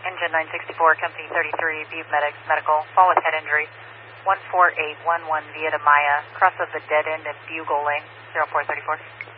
Engine 964, Company 33, Butte Medics, medical, fall with head injury, 14811 via to Maya, cross of the dead end at Bugle Lane, 0434.